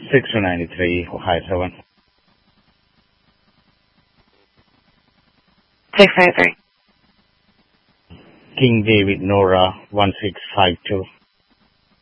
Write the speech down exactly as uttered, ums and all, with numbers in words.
six two nine three, Ohio seven. six nine three. King David Nora one six five two.